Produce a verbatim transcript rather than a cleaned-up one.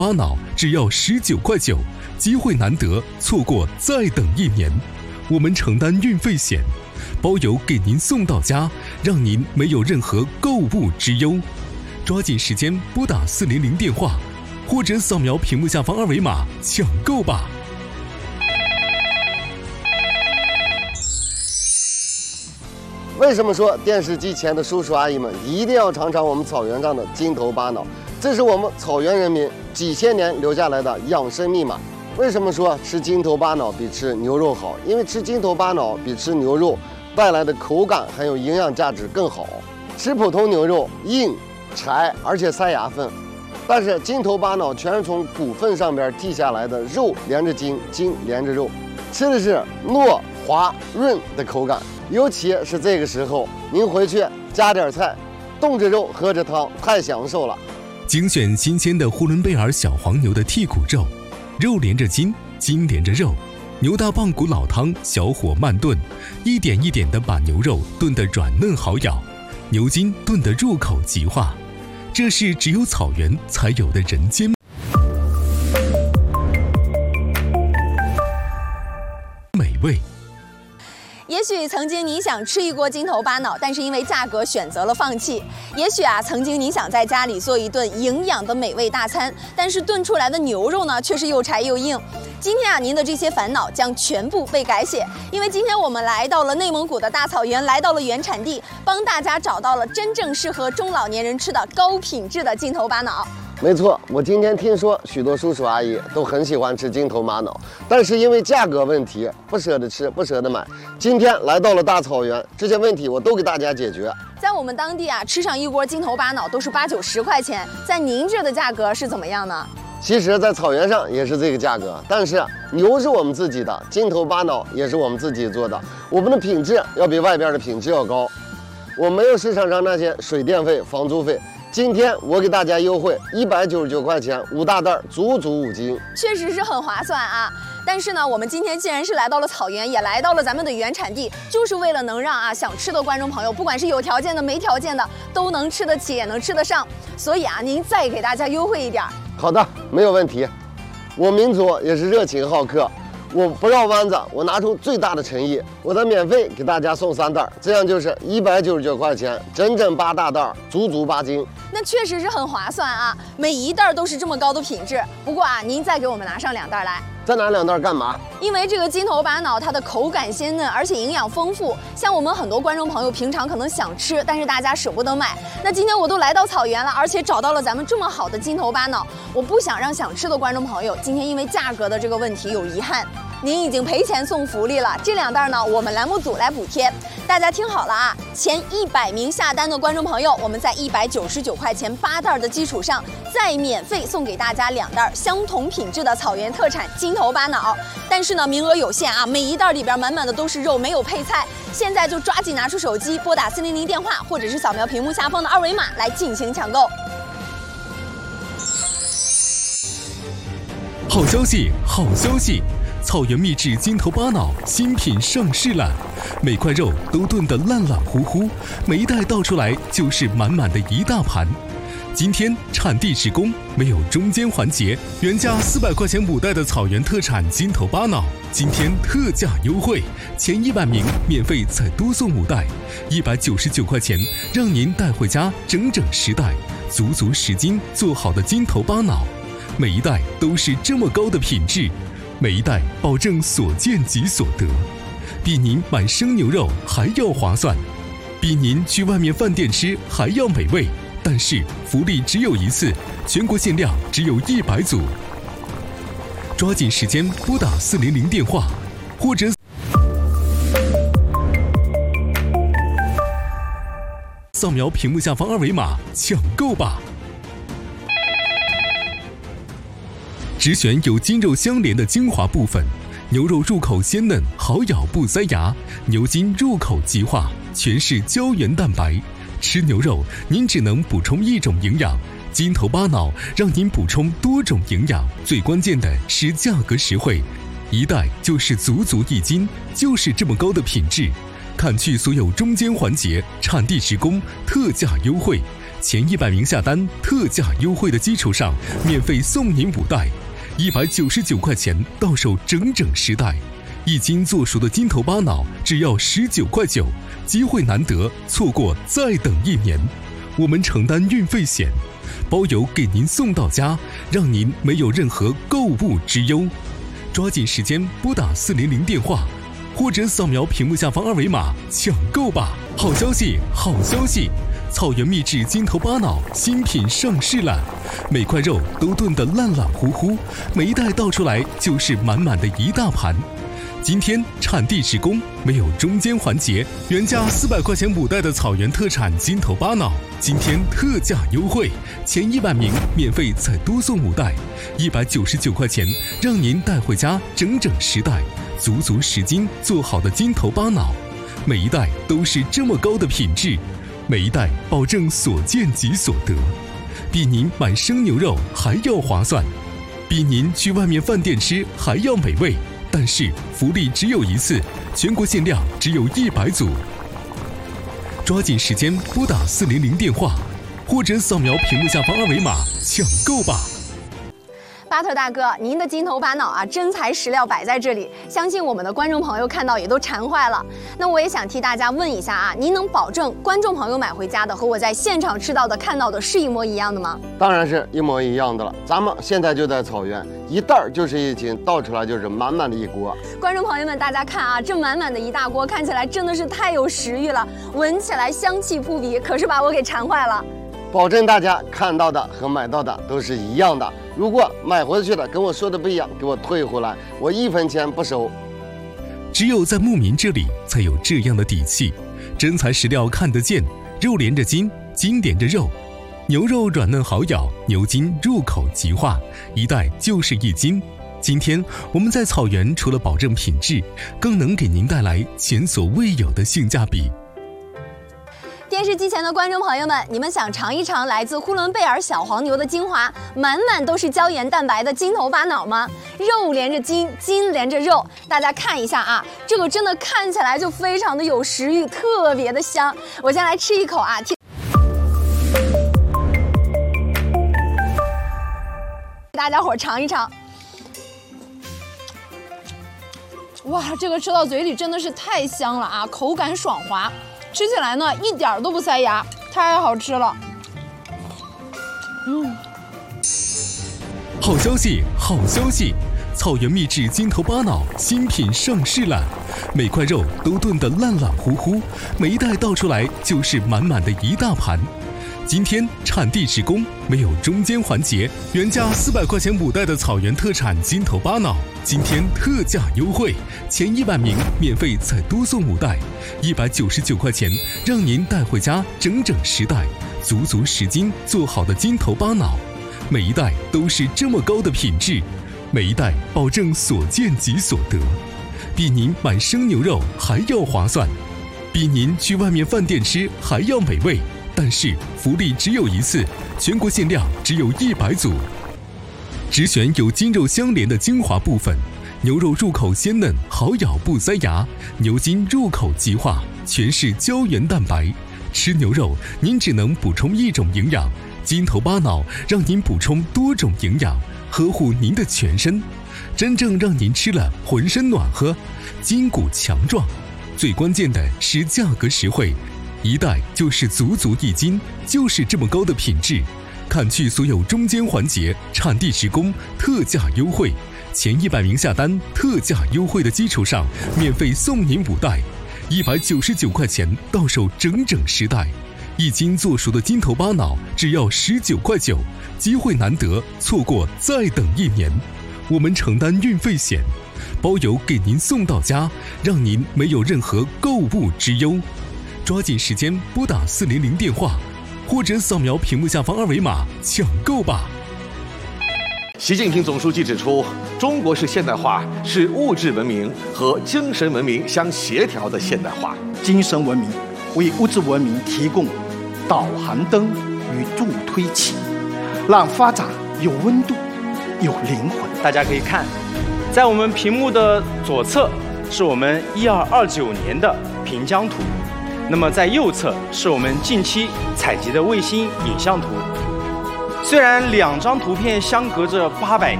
巴脑只要十九块九，机会难得，错过再等一年。我们承担运费险，包邮给您送到家，让您没有任何购物之忧。抓紧时间拨打四零零电话，或者扫描屏幕下方二维码抢购吧。 为什么说电视机前的叔叔阿姨们一定要尝尝我们草原上的金头巴脑？这是我们草原人民几千年留下来的养生密码。为什么说吃金头巴脑比吃牛肉好？因为吃金头巴脑比吃牛肉带来的口感还有营养价值更好。吃普通牛肉硬柴，而且塞牙缝，但是金头巴脑全是从骨缝上边剔下来的，肉连着筋，筋连着肉，吃的是糯滑润的口感。尤其是这个时候，您回去加点菜，冻着肉喝着汤，太享受了。 精选新鲜的呼伦贝尔小黄牛的剔骨肉，肉连着筋，筋连着肉，牛大棒骨老汤，小火慢炖，一点一点地把牛肉炖得软嫩好咬，牛筋炖得入口即化，这是只有草原才有的人间美味。 也许曾经你想吃一锅金头巴脑，但是因为价格选择了放弃。也许啊，曾经你想在家里做一顿营养的美味大餐，但是炖出来的牛肉呢，却是又柴又硬。今天啊，您的这些烦恼将全部被改写，因为今天我们来到了内蒙古的大草原，来到了原产地，帮大家找到了真正适合中老年人吃的高品质的金头巴脑。 没错，我今天听说许多叔叔阿姨都很喜欢吃金头巴脑，但是因为价格问题不舍得吃，不舍得买。今天来到了大草原，这些问题我都给大家解决。 在我们当地啊，吃上一锅金头巴脑都是八九十块钱，在您这的价格是怎么样呢？ 其实，在草原上也是这个价格，但是牛是我们自己的，金头巴脑也是我们自己做的，我们的品质要比外边的品质要高。我没有市场上那些水电费、房租费。今天我给大家优惠一百九十九块钱，五大袋，足足五斤， 确实是很划算啊。但是呢，我们今天既然是来到了草原，也来到了咱们的原产地，就是为了能让啊想吃的观众朋友，不管是有条件的、没条件的，都能吃得起，也能吃得上。所以啊，您再给大家优惠一点。 好的，没有问题。我民族也是热情好客。我不绕弯子，我拿出最大的诚意，我再免费给大家送三袋，这样就是一百九十九块钱，整整八大袋，足足八斤。 那确实是很划算啊，每一袋都是这么高的品质。不过啊，您再给我们拿上两袋来。 再拿两袋干嘛？ 因为这个金头巴脑它的口感鲜嫩，而且营养丰富。像我们很多观众朋友平常可能想吃，但是大家舍不得买。那今天我都来到草原了，而且找到了咱们这么好的金头巴脑，我不想让想吃的观众朋友今天因为价格的这个问题有遗憾。您已经赔钱送福利了，这两袋呢，我们栏目组来补贴。大家听好了啊，前一百名下单的观众朋友，我们在一百九十九块钱八袋的基础上，再免费送给大家两袋相同品质的草原特产金头巴脑。但是呢，名额有限啊，每一袋里边满满的都是肉，没有配菜。现在就抓紧拿出手机，拨打四零零电话，或者是扫描屏幕下方的二维码来进行抢购。 好消息，好消息！草原秘制金头巴脑新品上市了，每块肉都炖得烂烂糊糊，每一袋倒出来就是满满的一大盘。今天产地直供，没有中间环节，原价四百块钱五袋的草原特产金头巴脑，今天特价优惠，前一百名免费再多送五袋，一百九十九块钱，让您带回家整整十袋，足足十斤做好的金头巴脑，每一袋都是这么高的品质。每一袋保证所见即所得，比您买生牛肉还要划算，比您去外面饭店吃还要美味。但是福利只有一次，全国限量只有一百组，抓紧时间拨打四零零电话，或者扫描屏幕下方二维码抢购吧。只选有筋肉相连的精华部分，牛肉入口鲜嫩，好咬不塞牙；牛筋入口即化，全是胶原蛋白。吃牛肉，您只能补充一种营养，金头巴脑让您补充多种营养。最关键的是价格实惠，一袋就是足足一斤，就是这么高的品质。砍去所有中间环节，产地直供，特价优惠。 前一百名下单特价优惠的基础上，免费送您五袋，一百九十九块钱到手整整十袋。一斤做熟的金头巴脑只要十九块九，机会难得，错过再等一年。我们承担运费险，包邮给您送到家，让您没有任何购物之忧。抓紧时间拨打四零零电话，或者扫描屏幕下方二维码抢购吧！好消息，好消息！草原秘制金头巴脑新品上市了，每块肉都炖得烂烂糊糊，每一袋倒出来就是满满的一大盘。今天产地直供，没有中间环节，原价四百块钱五袋的草原特产金头巴脑，今天特价优惠，前一百名免费再多送五袋，一百九十九块钱，让您带回家整整十袋，足足十斤做好的金头巴脑，每一袋都是这么高的品质，每一袋保证所见即所得，比您买生牛肉还要划算，比您去外面饭店吃还要美味。但是福利只有一次，全国限量只有一百组，抓紧时间拨打四零零电话，或者扫描屏幕下方二维码抢购吧。 巴特大哥，您的金头巴脑啊，真材实料摆在这里，相信我们的观众朋友看到也都馋坏了。那我也想替大家问一下啊，您能保证观众朋友买回家的和我在现场吃到的、看到的是一模一样的吗？ 当然是一模一样的了。咱们现在就在草原，一袋就是一斤，倒出来就是满满的一锅。 观众朋友们，大家看啊，这满满的一大锅，看起来真的是太有食欲了，闻起来香气扑鼻，可是把我给馋坏了。 保证大家看到的和买到的都是一样的。如果买回去的跟我说的不一样，给我退回来，我一分钱不收。 只有在牧民这里才有这样的底气，真材实料看得见，肉连着筋，筋连着肉，牛肉软嫩好咬，牛筋入口即化，一袋就是一斤。今天我们在草原除了保证品质，更能给您带来前所未有的性价比。 电视机前的观众朋友们，你们想尝一尝来自呼伦贝尔小黄牛的精华，满满都是胶原蛋白的金头巴脑吗？肉连着筋，筋连着肉，大家看一下啊，这个真的看起来就非常的有食欲，特别的香。我先来吃一口啊，替大家伙尝一尝。哇，这个吃到嘴里真的是太香了啊，口感爽滑。吃起来呢，一点都不塞牙，太好吃了。嗯， 好消息，好消息！草原秘制金头巴脑新品上市了，每块肉都炖得烂烂糊糊，每一袋倒出来就是满满的一大盘。今天产地直供，没有中间环节，原价四百块钱五袋的草原特产金头巴脑，今天特价优惠，前一百名免费再多送五袋，一百九十九块钱，让您带回家整整十袋，足足十斤做好的金头巴脑，每一袋都是这么高的品质，每一袋保证所见即所得，比您买生牛肉还要划算，比您去外面饭店吃还要美味。但是福利只有一次，全国限量只有一百组，只选有筋肉相连的精华部分，牛肉入口鲜嫩好咬不塞牙，牛筋入口即化，全是胶原蛋白。吃牛肉您只能补充一种营养，金头巴脑让您补充多种营养，呵护您的全身，真正让您吃了浑身暖和，筋骨强壮。最关键的是价格实惠，一袋就是足足一斤，就是这么高的品质，砍去所有中间环节，产地直供，特价优惠，前一百名下单特价优惠的基础上，免费送您五袋，一百九十九块钱到手整整十袋，一斤做熟的金头巴脑只要十九块九，机会难得，错过再等一年。我们承担运费险，包邮给您送到家，让您没有任何购物之忧。抓紧时间拨打四零零电话，或者扫描屏幕下方二维码抢购吧。 习近平总书记指出，中国式现代化是物质文明和精神文明相协调的现代化。 精神文明为物质文明提供导航灯与助推器，让发展有温度、有灵魂。 大家可以看，在我们屏幕的左侧是我们一二二九年的平江图。 那么在右侧是我们近期采集的卫星影像图。虽然两张图片相隔着八百年，